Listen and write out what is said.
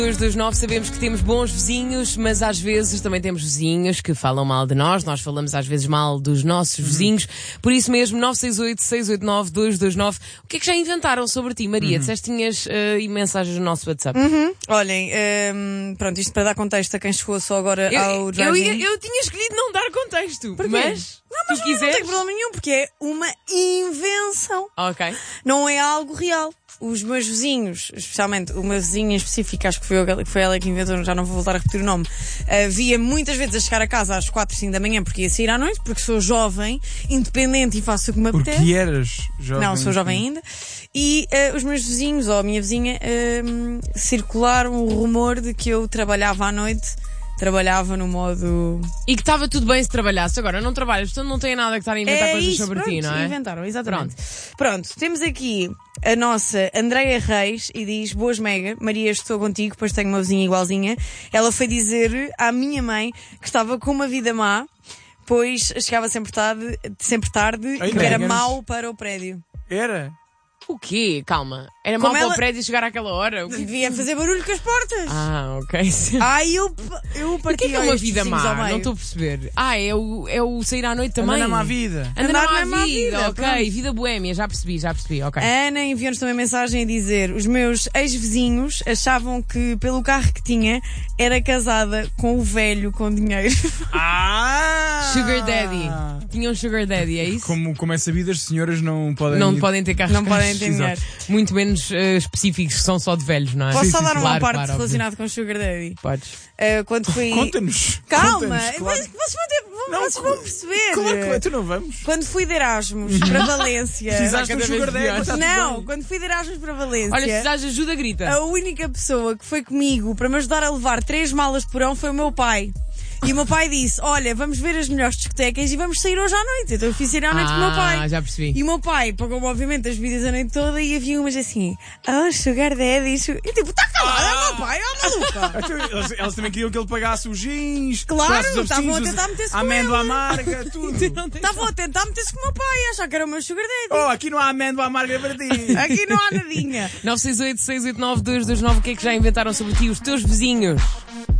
229, sabemos que temos bons vizinhos, mas às vezes também temos vizinhos que falam mal de nós. Nós falamos às vezes mal dos nossos vizinhos. Por isso mesmo, 968-689-229. O que é que já inventaram sobre ti, Maria? Disseste que tinhas mensagens no nosso WhatsApp. Olhem, pronto, isto para dar contexto a quem chegou só agora ao drive-in. Eu tinha escolhido não dar contexto. Porquê? Mas Não tu quiseres... não tem problema nenhum, porque é uma invenção. Ok. Não é algo real. Os meus vizinhos, especialmente uma vizinha específica, acho que foi ela que inventou, já não vou voltar a repetir o nome, via muitas vezes a chegar a casa às 4, 5 da manhã porque ia sair à noite, porque sou jovem, independente e faço o que me apetece. Porque eras jovem? Não, sou jovem ainda. E os meus vizinhos, ou a minha vizinha, circularam o rumor de que eu trabalhava à noite. Trabalhava no modo... E que estava tudo bem se trabalhasse. Agora não trabalhas, portanto não tem nada que estar a inventar coisas sobre ti, não é? Inventaram, exatamente. Pronto, temos aqui a nossa Andreia Reis e diz: boas Mega, Maria, estou contigo, pois tenho uma vizinha igualzinha. Ela foi dizer à minha mãe que estava com uma vida má, pois chegava sempre tarde e que era mau para o prédio. Era? O quê? Calma. Era Como mal para ela- o prédio chegar àquela hora? O que... Devia fazer barulho com as portas. Ah, ok. Ai, eu O parti que é uma estes vida vizinhos ao má? meio. Não estou a perceber. Ah, é o sair à noite também? Andar na má vida. Andar na Andar na má má vida, vida, ok. pronto. Vida boémia, já percebi, ok. A Ana enviou-nos também mensagem a dizer: os meus ex-vizinhos achavam que pelo carro que tinha era casada com o velho com dinheiro. Sugar Daddy. Tinha um Sugar Daddy, é isso? Como é sabido, as senhoras não podem... Não podem ter carros Não podem caros. ter dinheiro. Exato. Muito menos específicos, que são só de velhos, não é? Posso só dar uma Claro, parte claro, relacionada com o Sugar Daddy? Podes. Quando fui... Conta-nos. Calma, Conta-nos, claro. vocês vão perceber. Claro que então não vamos. Quando fui de Erasmus para Valência. Precisaste de um cada vez sugar daddy, pior. está tudo Não, bem. quando fui de Erasmus para Valência. Olha, se precisares de ajuda, grita. A única pessoa que foi comigo para me ajudar a levar 3 malas de porão foi o meu pai. E o meu pai disse: olha, vamos ver as melhores discotecas e vamos sair hoje à noite. Então eu fiz sair à noite com o meu pai. Já percebi. E o meu pai pagou-me, obviamente, as bebidas a noite toda e havia umas assim: oh, Sugar Daddy. E tipo, está calada, é o meu pai, ó maluca. Então, elas também queriam que ele pagasse os jeans. Claro, pagasse os estavam a absinhos, tentar meter-se a com amêndoa ela. amarga, tudo. Estavam a tentar meter-se com o meu pai, achar que era o meu Sugar Daddy. Oh, aqui não há amêndoa amarga para ti. Aqui não há nadinha. 968-689-229. O que é que já inventaram sobre ti os teus vizinhos?